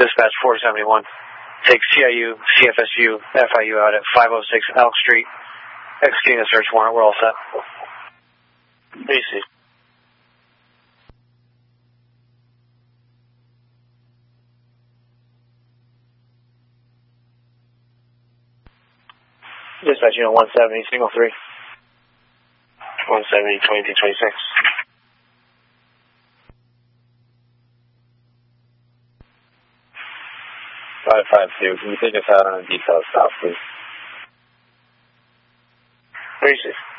Dispatch 471. Take CIU, CFSU, FIU out at 506 Elk Street. Executing a search warrant. We're all set. Easy. Dispatch unit 170, signal 3. 170, 2226. Can you take us out on a detailed stop, please? Easy.